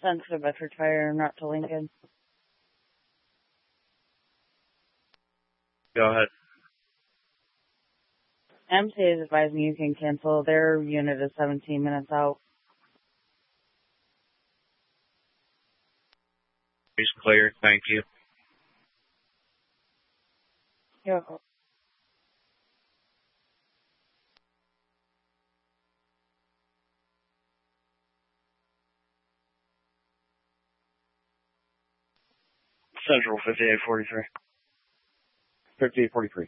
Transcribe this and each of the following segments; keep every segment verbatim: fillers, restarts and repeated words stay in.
Sensitive Bedford Fire, not to Lincoln. Go ahead. M C is advising you can cancel. Their unit is seventeen minutes out. He's cleared. Thank you. You're welcome. Central fifty-eight forty-three. fifty-eight forty-three.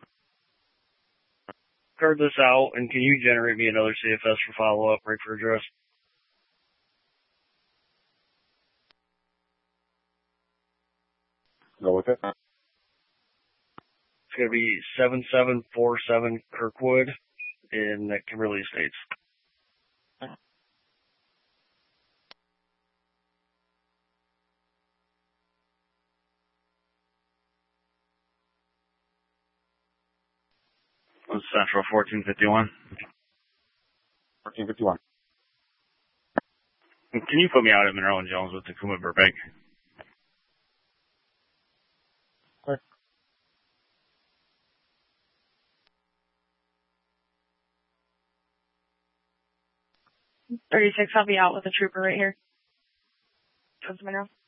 Card this out, and can you generate me another C F S for follow-up, right for address? Go with it. It's going to be seven seven four seven Kirkwood in the Kimberly Estates. Central fourteen fifty-one. fourteen fifty-one. Can you put me out at Monroe and Jones with Tacoma Burbank? Clear. thirty-six, I'll be out with a trooper right here. Towards Monroe.